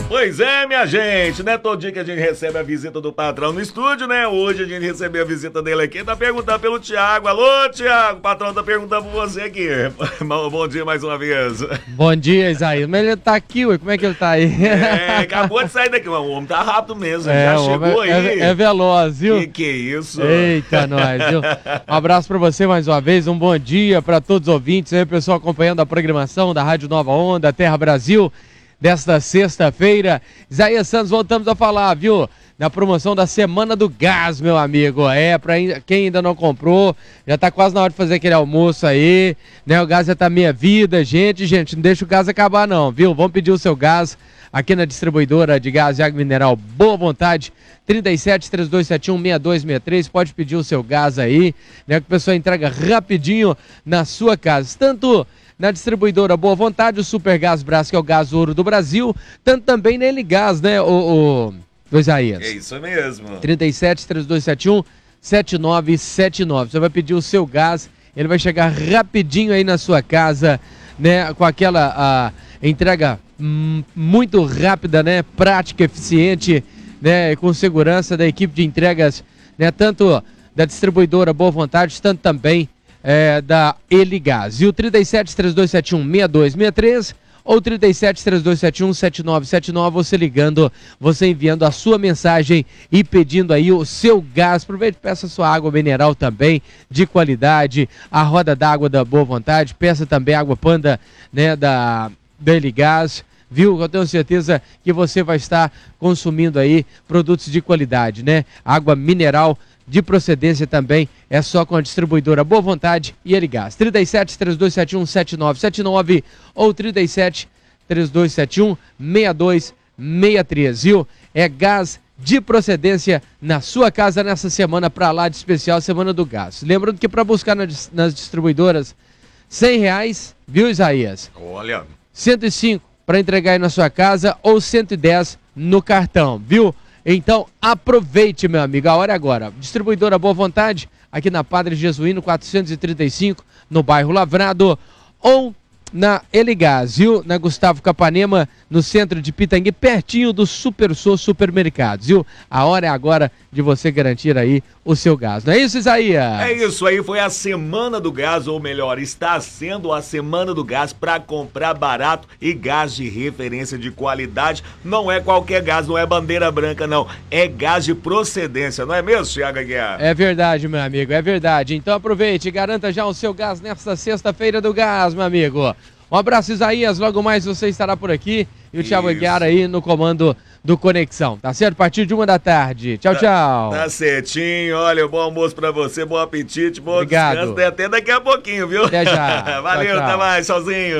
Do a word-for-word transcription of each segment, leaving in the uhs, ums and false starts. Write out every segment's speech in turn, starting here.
Pois é, minha gente, né? Todo dia que a gente recebe a visita do patrão no estúdio, né? Hoje a gente recebeu a visita dele aqui, tá perguntando pelo Thiago. Alô, Thiago, o patrão tá perguntando por você aqui. Bom dia mais uma vez. Bom dia, Isaías. Mas ele tá aqui, ué, como é que ele tá aí? É, acabou de sair daqui, o homem tá rápido mesmo, é, já chegou é, aí. É, é veloz, viu? Que que é isso? Eita, nós, viu? Um abraço pra você mais uma vez, um bom dia pra todos os ouvintes aí, pessoal acompanhando a programação da Rádio Nova Onda, Terra Brasil. Desta sexta-feira, Isaías Santos, voltamos a falar, viu? Na promoção da Semana do Gás, meu amigo. É, pra quem ainda não comprou, já tá quase na hora de fazer aquele almoço aí, né? O gás já tá meia vida, gente, gente, não deixa o gás acabar não, viu? Vamos pedir o seu gás aqui na distribuidora de gás e água mineral Boa Vontade, trinta e sete, três dois sete um, seis dois seis três, pode pedir o seu gás aí, né? Que a pessoa entrega rapidinho na sua casa, tanto na distribuidora Boa Vontade, o Super Gás Brás, que é o gás ouro do Brasil, tanto também na Eligás, né, o, o, o Isaías? É isso mesmo. trinta e sete, três dois sete um, sete nove sete nove. Você vai pedir o seu gás, ele vai chegar rapidinho aí na sua casa, né, com aquela a, entrega hum, muito rápida, né, prática, eficiente, né, com segurança da equipe de entregas, né, tanto da distribuidora Boa Vontade, tanto também É, da Eligás. E o trinta e sete, três dois sete um, seis dois seis três ou trinta e sete, três dois sete um, sete nove sete nove, você ligando, você enviando a sua mensagem e pedindo aí o seu gás. Aproveite e peça sua água mineral também, de qualidade, a roda d'água da Boa Vontade, peça também água Panda, né, da, da Eligás. Viu? Eu tenho certeza que você vai estar consumindo aí produtos de qualidade, né? Água mineral de procedência também é só com a distribuidora Boa Vontade e Eligás. trinta e sete, três dois sete um, sete nove sete nove ou trinta e sete, três dois sete um, seis dois seis três, viu? É gás de procedência na sua casa nessa semana pra lá de especial, Semana do Gás. Lembrando que para buscar nas, nas distribuidoras, cem reais, viu, Isaías? Olha. cento e cinco para entregar aí na sua casa ou cento e dez no cartão, viu? Então aproveite, meu amigo, a hora é agora. Distribuidora Boa Vontade, aqui na Padre Jesuíno quatrocentos e trinta e cinco, no bairro Lavrado, ou na Eligás, viu? Na Gustavo Capanema, no centro de Pitangui, pertinho do Super Sul Supermercados, viu? A hora é agora de você garantir aí o seu gás. Não é isso, Isaías? É isso aí, foi a Semana do Gás, ou melhor, está sendo a Semana do Gás para comprar barato e gás de referência de qualidade. Não é qualquer gás, não é bandeira branca, não. É gás de procedência, não é mesmo, Thiago Aguiar? É verdade, meu amigo, é verdade. Então aproveite e garanta já o seu gás nesta sexta-feira do gás, meu amigo. Um abraço, Isaías, logo mais você estará por aqui e o Thiago Aguiar aí no comando do Conexão, tá certo? A partir de uma da tarde. Tchau, tá, tchau. Tá certinho, olha, bom almoço pra você, bom apetite, bom Obrigado. Descanso, até daqui a pouquinho, viu? Até já. Valeu, tchau, tchau. Até mais, sozinho.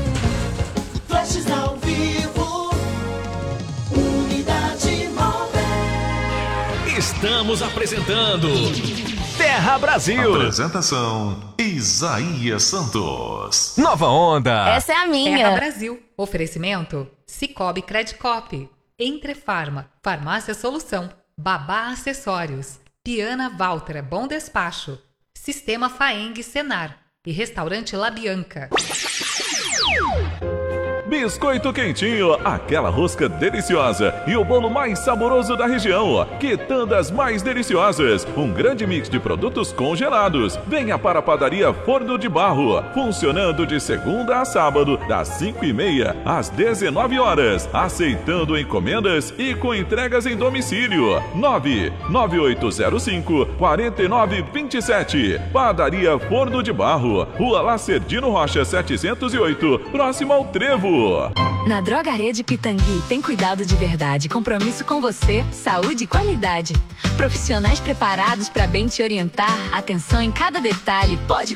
Flashes ao vivo, Unidade Móvel. Estamos apresentando Terra Brasil. Apresentação Isaías Santos. Nova Onda. Essa é a minha. Terra Brasil. Oferecimento Cicobi Credicop, Entrefarma, Farmácia Solução, Babá Acessórios, Piana Walter, Bom Despacho, Sistema Faeng Senar e Restaurante La Bianca. Biscoito quentinho, aquela rosca deliciosa e o bolo mais saboroso da região. Quitandas mais deliciosas, um grande mix de produtos congelados. Venha para a padaria Forno de Barro, funcionando de segunda a sábado, das cinco e meia às dezenove horas, aceitando encomendas e com entregas em domicílio. nove nove oito zero cinco, quatro nove dois sete. Padaria Forno de Barro, Rua Lacerdino Rocha setecentos e oito, próximo ao Trevo. Na Drogaria de Pitangui tem cuidado de verdade, compromisso com você, saúde e qualidade. Profissionais preparados para bem te orientar, atenção em cada detalhe, pode